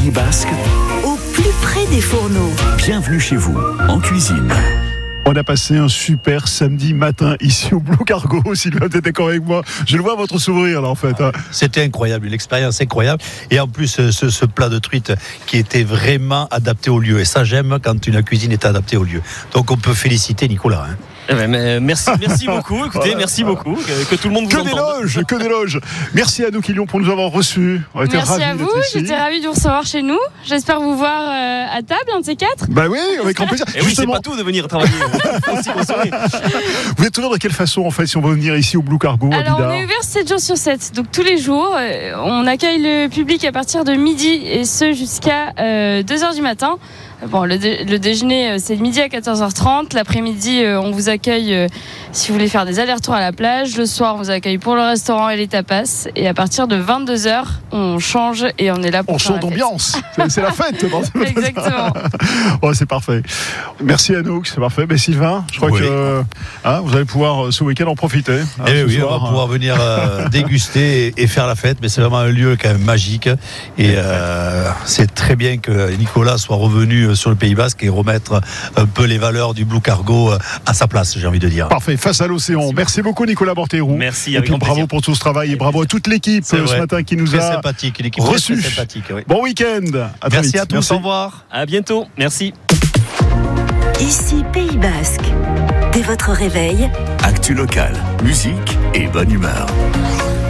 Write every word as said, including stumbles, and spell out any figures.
Pays Basque, au plus près des fourneaux. Bienvenue chez vous, en cuisine. On a passé un super samedi matin ici au Blue Cargo. Sylvain, t'es d'accord avec moi? Je le vois à votre sourire là en fait. C'était incroyable, une expérience incroyable. Et en plus, ce, ce plat de truite qui était vraiment adapté au lieu. Et ça, j'aime quand une cuisine est adaptée au lieu. Donc on peut féliciter Nicolas. Hein. Eh ben, mais merci, merci beaucoup. Écoutez, voilà, merci voilà. beaucoup. Que, que tout le monde vous que entende. Que d'éloges, que d'éloges. Merci à nous Kilion pour nous avoir reçus. On était merci ravis à vous, j'étais ravie de vous recevoir chez nous. J'espère vous voir euh, à table, un de ces quatre. Bah oui, avec grand plaisir. Et oui, c'est pas tout de venir travailler. Aussi consommer. Vous êtes ouvert de quelle façon en fait si on va venir ici au Blue Cargo? Alors on est ouvert sept jours sur sept, donc tous les jours. Euh, on accueille le public à partir de midi et ce jusqu'à euh, deux heures du matin. Bon, le, dé- le déjeuner, c'est de midi à quatorze heures trente. L'après-midi, euh, on vous accueille euh, si vous voulez faire des allers-retours à la plage. Le soir, on vous accueille pour le restaurant et les tapas. Et à partir de vingt-deux heures, on change et on est là pour on faire change la d'ambiance. C'est, c'est la fête. Exactement. Ouais, c'est parfait. Merci Anouk, c'est parfait. Mais Sylvain, je crois oui. que hein, vous allez pouvoir ce week-end en profiter. Hein, eh oui, soir, on va hein. pouvoir venir euh, déguster et, et faire la fête. Mais c'est vraiment un lieu quand même magique. Et euh, c'est très bien que Nicolas soit revenu sur le Pays Basque et remettre un peu les valeurs du Blue Cargo à sa place, j'ai envie de dire. Parfait, face à l'océan. Merci, Merci beaucoup Nicolas Borterou. Merci. Et puis bravo plaisir. Pour tout ce travail et bravo à toute l'équipe ce matin qui nous très a sympathique, une équipe reçu. Très sympathique, oui. Bon week-end. À très Merci vite. à tous. Merci. Au revoir. À bientôt. Merci. Ici Pays Basque. Dès votre réveil, actu locale, musique et bonne humeur.